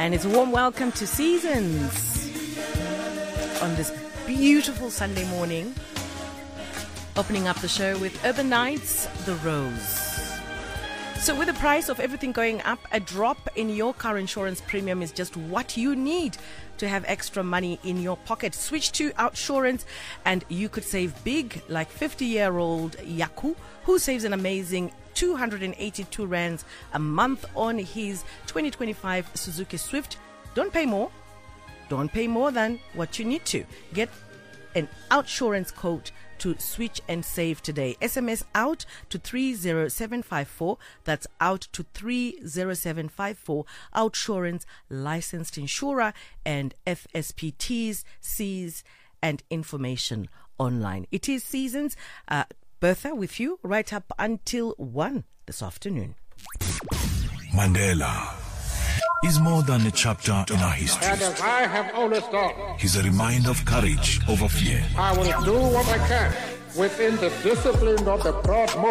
And it's a warm welcome to Seasons on this beautiful Sunday morning. Opening up the show with Urban Nights, The Rose. So with the price of everything going up, a drop in your car insurance premium is just what you need to have extra money in your pocket. Switch to Outsurance and you could save big, like 50-year-old Yaku, who saves an amazing 282 rands a month on his 2025 Suzuki Swift. Don't pay more. Don't pay more than what you need to. Get an Outsurance quote to switch and save today. SMS out to 30754. That's out to 30754. Outsurance, licensed insurer, and FSPTs, Cs, and information online. It is Seasons. Bertha with you right up until 1 this afternoon. Mandela is more than a chapter in our history. And as I have always done, He's a reminder of courage over fear. I will do what I can within the discipline of the broad